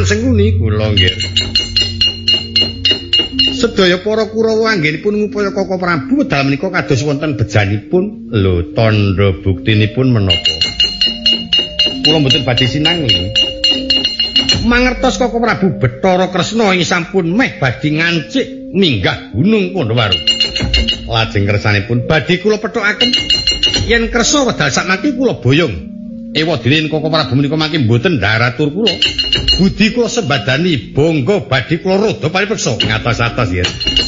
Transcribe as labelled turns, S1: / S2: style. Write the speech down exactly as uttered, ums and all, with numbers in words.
S1: sing kuni kula nggih. Sedaya para Kurawa anggenipun ngupaya Koko Prabu wedal menika kados wonten bejanipun. Lho, tandha buktinipun menapa? Kula mboten badhe sinang lho. Mangertos Koko Prabu Bathara Kresna ing sampun meh badhe ngancik minggah Gunung Pandhawaru. Lajeng kersanipun badhe kula pethokaken yen Kresna wedal sakmangke kula boyong. Ewadene Koko Prabu menika mangke mboten ndaratur kula. Budi kula sembadani bangga badhe kula rada paripeksa ngatos-atos ya.